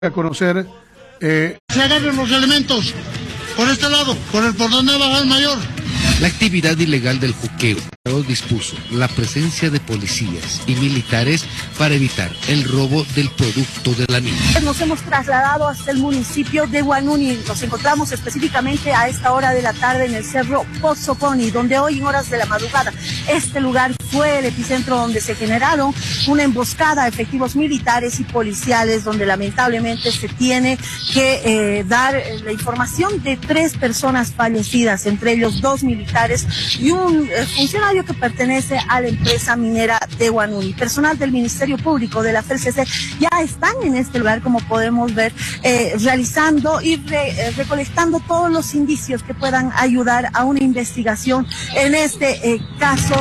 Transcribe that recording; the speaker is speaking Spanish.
a conocer. Se agarren los elementos por este lado, por donde baja el mayor. La actividad ilegal del juqueo dispuso la presencia de policías y militares para evitar el robo del producto de la mina. Nos hemos trasladado hasta el municipio de Huanuni. Nos encontramos específicamente a esta hora de la tarde en el cerro Pozoconi, donde hoy en horas de la madrugada este lugar fue el epicentro donde se generaron una emboscada a efectivos militares y policiales, donde lamentablemente se tiene que dar la información de 3 personas fallecidas, entre ellos 2 militares y un funcionario que pertenece a la empresa minera de Huanuni. Personal del Ministerio Público de la FELCC ya están en este lugar, como podemos ver, realizando y recolectando todos los indicios que puedan ayudar a una investigación en este caso.